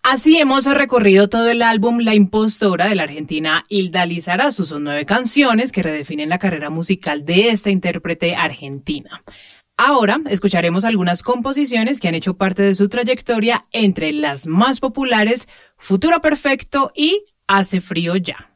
Así hemos recorrido todo el álbum La Impostora de la argentina Hilda Lizarazu. Son 9 canciones que redefinen la carrera musical de esta intérprete argentina. Ahora escucharemos algunas composiciones que han hecho parte de su trayectoria, entre las más populares, Futuro Perfecto y Hace Frío Ya.